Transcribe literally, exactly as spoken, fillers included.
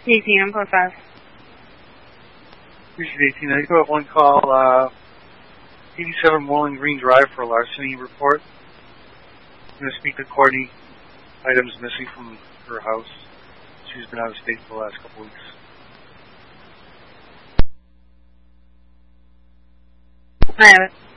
eighteen, I'm code five. Appreciate eighteen. I got one call, uh, eighty-seven Bowling Green Drive for a larceny report. I'm going to speak to Courtney. Items missing from her house. She's been out of state for the last couple weeks. I have it.